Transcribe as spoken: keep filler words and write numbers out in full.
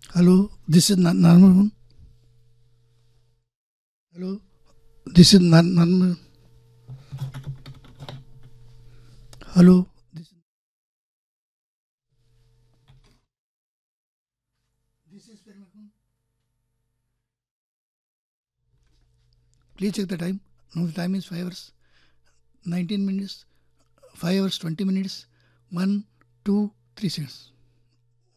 Hello, this is Narmal. Hello, this is Narmal. Hello, this, this is Permakun. Please check the time. Now the time is five hours, nineteen minutes, five hours, twenty minutes, one, two, three seconds.